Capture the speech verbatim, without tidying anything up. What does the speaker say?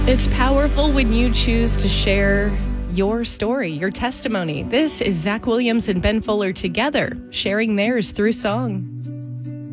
It's powerful when you choose to share your story, your testimony. This is Zach Williams and Ben Fuller together, sharing theirs through song.